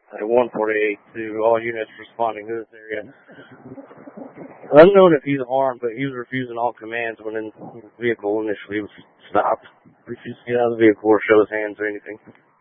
at 148 to all units responding to this area. Unknown if he's armed, but he was refusing all commands when the vehicle initially was stopped. Refused to get out of the vehicle or show his hands or anything.